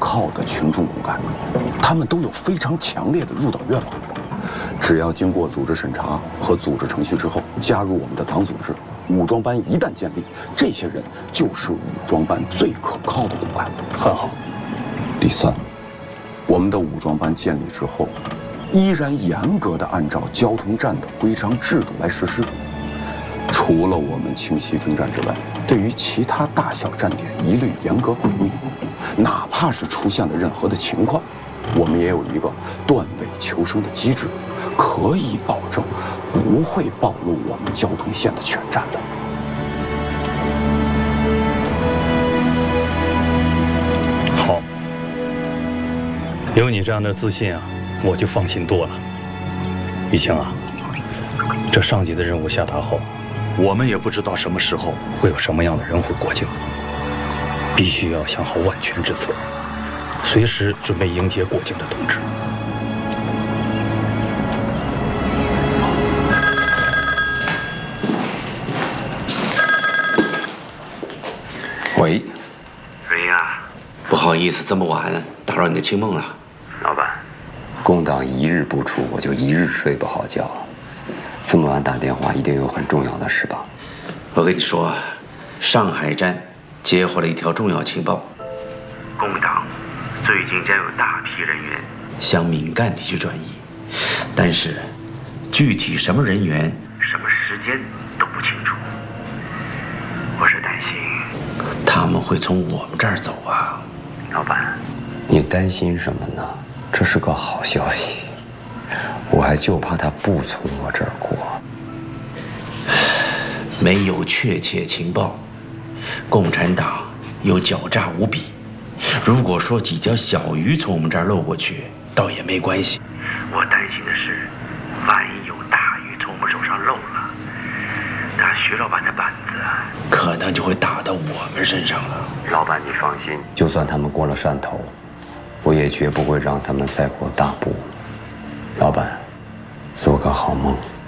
靠的群众骨干，他们都有非常强烈的入党愿望。只要经过组织审查和组织程序之后，加入我们的党组织，武装班一旦建立，这些人就是武装班最可靠的骨干。 很好。 第三，我们的武装班建立之后，依然严格的按照交通站的规章制度来实施。除了我们清溪军站之外，对于其他大小站点一律严格管理，哪怕是出现了任何的情况，我们也有一个断尾求生的机制，可以保证不会暴露我们交通线的全站的。 好，有你这样的自信啊，我就放心多了。雨晴啊，这上级的任务下达后，我们也不知道什么时候会有什么样的人回过境，必须要想好万全之策，随时准备迎接过境的通知。 喂， 瑞英啊，不好意思，这么晚打扰你的清梦了。 老板，共党一日不出，我就一日睡不好觉。这么晚打电话，一定有很重要的事吧？ 我跟你说，上海站接获了一条重要情报，共党最近将有大批人员向闽赣地区转移，但是具体什么人员、什么时间都不清楚。我是担心他们会从我们这儿走啊，老板。 你担心什么呢？这是个好消息，我还就怕他不从我这儿过。 没有确切情报，共产党又狡诈无比。如果说几条小鱼从我们这儿漏过去，倒也没关系。我担心的是，万一有大鱼从我们手上漏了，那徐老板的板子可能就会打到我们身上了。 老板，你放心，就算他们过了汕头，我也绝不会让他们再过大步。老板，做个好梦。